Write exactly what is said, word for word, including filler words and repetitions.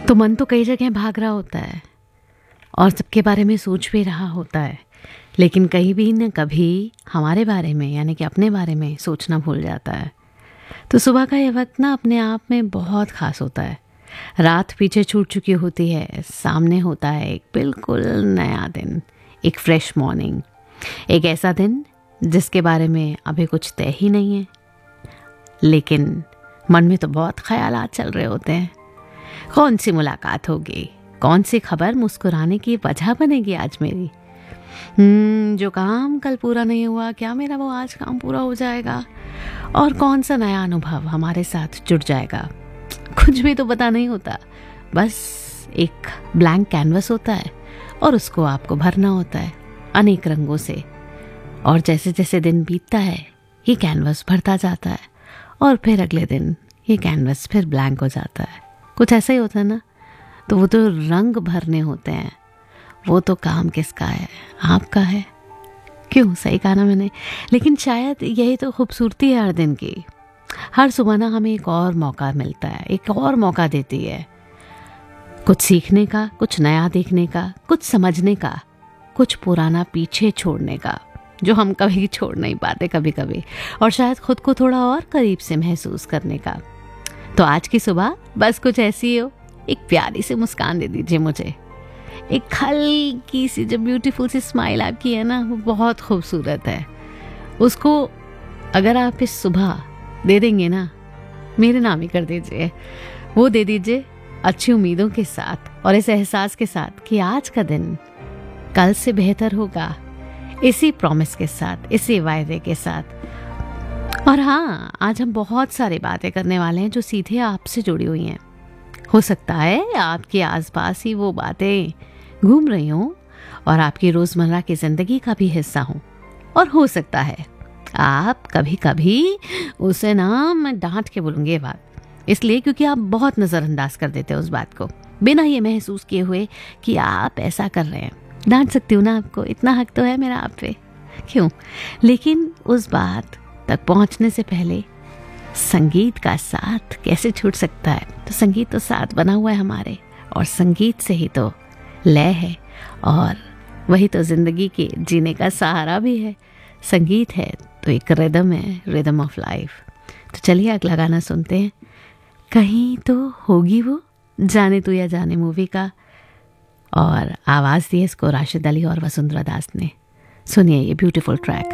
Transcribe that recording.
तो मन तो कई जगह भाग रहा होता है और सबके बारे में सोच भी रहा होता है, लेकिन कहीं भी न कभी हमारे बारे में यानी कि अपने बारे में सोचना भूल जाता है। तो सुबह का ये वक्त ना अपने आप में बहुत ख़ास होता है। रात पीछे छूट चुकी होती है, सामने होता है एक बिल्कुल नया दिन, एक फ्रेश मॉर्निंग, एक ऐसा दिन जिसके बारे में अभी कुछ तय ही नहीं है, लेकिन मन में तो बहुत ख्यालात चल रहे होते हैं। कौन सी मुलाकात होगी, कौन सी खबर मुस्कुराने की वजह बनेगी आज मेरी, हम्म जो काम कल पूरा नहीं हुआ क्या मेरा वो आज काम पूरा हो जाएगा, और कौन सा नया अनुभव हमारे साथ जुड़ जाएगा। कुछ भी तो पता नहीं होता, बस एक ब्लैंक कैनवस होता है और उसको आपको भरना होता है अनेक रंगों से। और जैसे जैसे दिन बीतता है ये कैनवस भरता जाता है और फिर अगले दिन ये कैनवस फिर ब्लैंक हो जाता है। कुछ ऐसा ही होता है ना। तो वो तो रंग भरने होते हैं, वो तो काम किसका है, आपका है। क्यों, सही कहा ना मैंने। लेकिन शायद यही तो खूबसूरती है हर दिन की। हर सुबह ना हमें एक और मौका मिलता है, एक और मौका देती है कुछ सीखने का, कुछ नया देखने का, कुछ समझने का, कुछ पुराना पीछे छोड़ने का जो हम कभी छोड़ नहीं पाते कभी कभी, और शायद खुद को थोड़ा और करीब से महसूस करने का। तो आज की सुबह बस कुछ ऐसी हो, एक प्यारी सी मुस्कान दे दीजिए मुझे, एक हल्की सी जो ब्यूटीफुल सी स्माइल आपकी है ना, वो बहुत खूबसूरत है। उसको अगर आप इस सुबह दे देंगे ना, मेरे नाम ही कर दीजिए, वो दे दीजिए अच्छी उम्मीदों के साथ और इस एहसास के साथ कि आज का दिन कल से बेहतर होगा, इसी प्रॉमिस के साथ, इसी वायदे के साथ। और हाँ, आज हम बहुत सारी बातें करने वाले हैं जो सीधे आपसे जुड़ी हुई हैं। हो सकता है आपके आसपास ही वो बातें घूम रही हों और आपकी रोज़मर्रा की ज़िंदगी का भी हिस्सा हों, और हो सकता है आप कभी कभी उसे ना, मैं डांट के बोलूँगी ये बात, इसलिए क्योंकि आप बहुत नज़रअंदाज कर देते हो उस बात को बिना ये महसूस किए हुए कि आप ऐसा कर रहे हैं। डांट सकती हूँ ना आपको, इतना हक तो है मेरा आप पे। क्यों, लेकिन उस बात तक पहुँचने से पहले संगीत का साथ कैसे छूट सकता है। तो संगीत तो साथ बना हुआ है हमारे, और संगीत से ही तो लय है, और वही तो जिंदगी के जीने का सहारा भी है। संगीत है तो एक रिदम है, रिदम ऑफ लाइफ। तो चलिए अगला गाना सुनते हैं, कहीं तो होगी वो, जाने तू या जाने मूवी का, और आवाज़ दी है इसको राशिद अली और वसुंधरा दास ने। सुनिए ये ब्यूटीफुल ट्रैक।